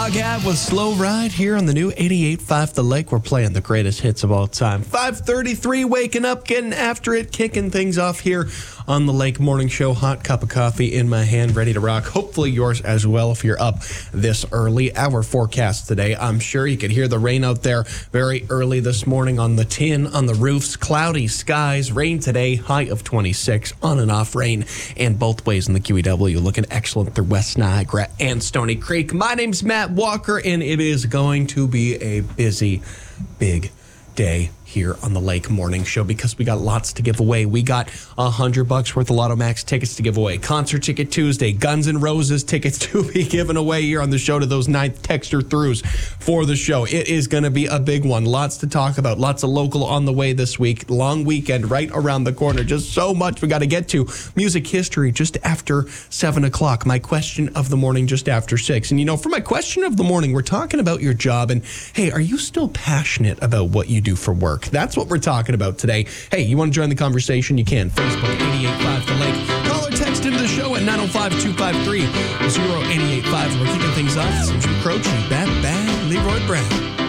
Foghat with Slow Ride here on the new 88.5 The Lake. We're playing the greatest hits of all time. 5:33, waking up, getting after it, kicking things off here on the Lake Morning Show. Hot cup of coffee in my hand, ready to rock. Hopefully yours as well if you're up this early. Our forecast today, I'm sure you could hear the rain out there very early this morning on the tin, on the roofs. Cloudy skies, rain today, high of 26, on and off rain, and both ways in the QEW looking excellent through West Niagara and Stony Creek. My name's Matt Walker, and it is going to be a busy, big day here on the Lake Morning Show because we got lots to give away. We got $100 worth of Lotto Max tickets to give away. Concert Ticket Tuesday, Guns N' Roses tickets to be given away here on the show to those 9th texter throughs for the show. It is going to be a big one. Lots to talk about. Lots of local on the way this week. Long weekend right around the corner. Just so much we got to get to. Music history just after 7 o'clock. My question of the morning just after 6. And you know, for my question of the morning, we're talking about your job. And hey, are you still passionate about what you do for work? That's what we're talking about today. Hey, you want to join the conversation? You can. Facebook 88.5 The Lake. Call or text into the show at 905-253-0885. We're kicking things off. Some Jim Croce, Bad Leroy Brown.